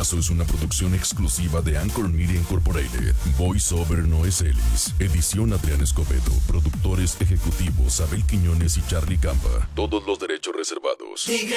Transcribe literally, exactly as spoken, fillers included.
Caso es una producción exclusiva de Anchor Media Incorporated. Voice Over Noé Celis. Edición Adrián Escobedo. Productores ejecutivos Abel Quiñones y Charlie Campa. Todos los derechos reservados.